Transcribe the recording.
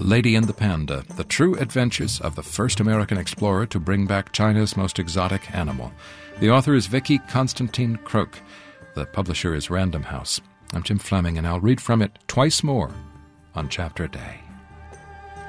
Lady and the Panda, The True Adventures of the First American Explorer to Bring Back China's Most Exotic Animal. The author is Vicky Constantine Croak. The publisher is Random House. I'm Jim Fleming, and I'll read from it twice more on Chapter a Day.